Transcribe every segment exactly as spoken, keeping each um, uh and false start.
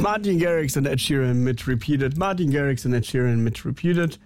Martin Garrix und Ed Sheeran mit Repeated. Martin Garrix und Ed Sheeran mit Repeated.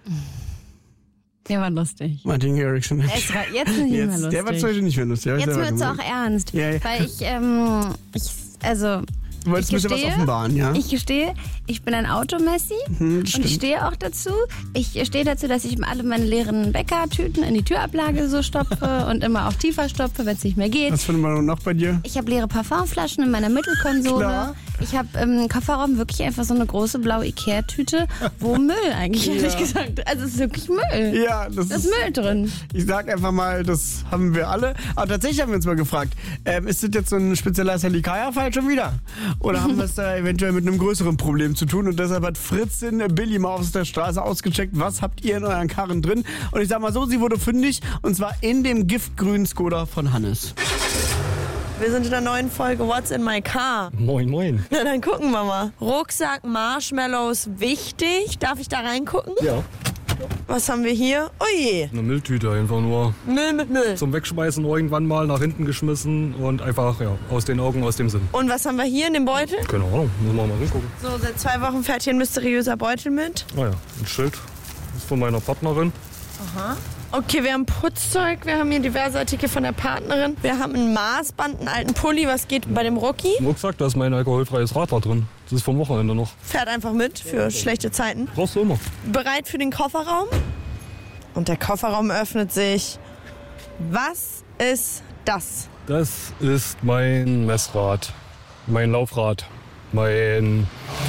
Der war lustig. Martin Garrix und Ed Es Sheeran. war jetzt nicht mehr Jetzt, lustig. der war heute nicht mehr lustig. Jetzt wird wird es auch ernst. Ja, ja. Weil ich, ähm, ich, also... Du wolltest ein ich bisschen was gestehe, offenbaren, ja? Ich gestehe, ich bin ein Automessi Hm, und stimmt. ich stehe auch dazu. Ich stehe dazu, dass ich alle meine leeren Bäckertüten in die Türablage so stopfe und immer auch tiefer stopfe, wenn es nicht mehr geht. Was für eine Meinung noch bei dir? Ich habe leere Parfumflaschen in meiner Mittelkonsole. Klar. Ich habe im Kofferraum wirklich einfach so eine große blaue Ikea-Tüte, wo Müll eigentlich, ehrlich Ja. gesagt. Also es ist wirklich Müll. Ja, das Da ist ist... Müll drin. Ich sag einfach mal, das haben wir alle. Aber tatsächlich haben wir uns mal gefragt, ähm, ist das jetzt so ein spezieller Salikaya-Fall schon wieder? Oder haben wir es da eventuell mit einem größeren Problem zu tun? Und deshalb hat Fritzin Billy mal auf der Straße ausgecheckt, was habt ihr in euren Karren drin? Und ich sag mal so, sie wurde fündig, und zwar in dem giftgrünen Skoda von Hannes. Wir sind in der neuen Folge What's in my car? Moin, moin. Na, dann gucken wir mal. Rucksack, Marshmallows, wichtig. Darf ich da reingucken? Ja. Was haben wir hier? Oh je, Eine Mülltüte einfach nur Müll mit Müll. zum Wegschmeißen irgendwann mal nach hinten geschmissen und einfach ja, aus den Augen, aus dem Sinn. Und was haben wir hier in dem Beutel? Keine Ahnung, müssen wir mal hingucken. So, seit zwei Wochen fährt hier ein mysteriöser Beutel mit. Ah ja, ein Schild. Das ist von meiner Partnerin. Okay, wir haben Putzzeug, wir haben hier diverse Artikel von der Partnerin. Wir haben ein Maßband, einen alten Pulli, was geht bei dem Rookie. Im Rucksack, da ist mein alkoholfreies Radler drin. Das ist vom Wochenende noch. Fährt einfach mit für schlechte Zeiten. Brauchst du immer. Bereit für den Kofferraum? Und der Kofferraum öffnet sich. Was ist das? Das ist mein Messrad. Mein Laufrad. Mein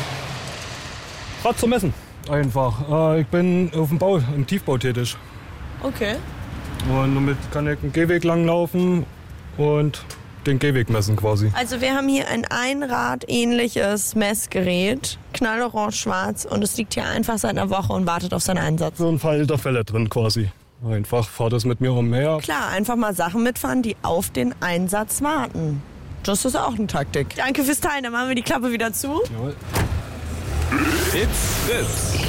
Rad zum Messen. Einfach. Äh, ich bin auf dem Bau, im Tiefbau tätig. Okay. Und damit kann ich einen Gehweg langlaufen und den Gehweg messen quasi. Also wir haben hier ein Einrad-ähnliches Messgerät, knallorange-schwarz, und es liegt hier einfach seit einer Woche und wartet auf seinen Einsatz. So ein Fall der Fälle drin quasi. Einfach fahr das mit mir umher. Klar, einfach mal Sachen mitfahren, die auf den Einsatz warten. Das ist auch eine Taktik. Danke fürs Teilen, dann machen wir die Klappe wieder zu. Jawohl. It's Fritz.